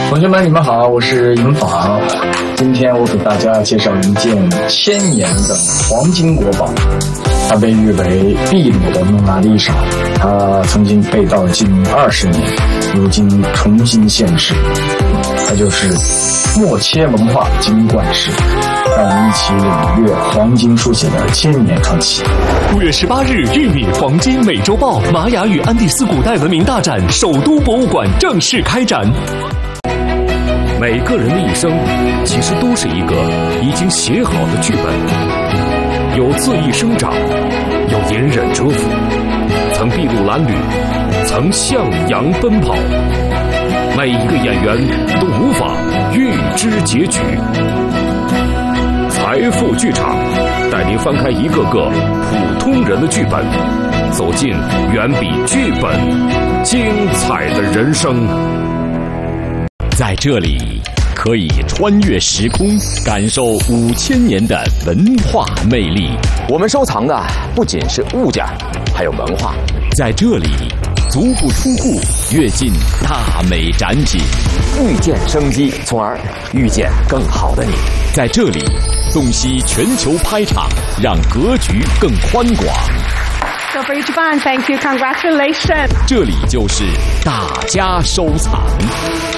同学们，你们好，我是尹昉。今天我给大家介绍一件1000年的黄金国宝，它被誉为秘鲁的蒙娜丽莎。它曾经被盗近20年，如今重新现世。它就是默切文化金冠石。让我们一起领略黄金书写的1000年传奇。 5月18日，玉米黄金美洲豹玛雅与安第斯古代文明大展首都博物馆正式开展。 每个人的一生其实都是一个已经写好的剧本，有恣意生长，有隐忍蛰伏，曾筚路蓝缕，曾向阳奔跑。每一个演员都无法预知结局。财富剧场带您翻开一个个普通人的剧本，走进远比剧本精彩的人生。 在这里可以穿越时空，感受5000年的文化魅力。 我们收藏的不仅是物件，还有文化。 在这里足不出户，跃进大美展品， 遇见生机，从而遇见更好的你。 在这里洞悉全球拍场，让格局更宽广。 So for Japan, thank you, congratulations. 这里就是大家收藏。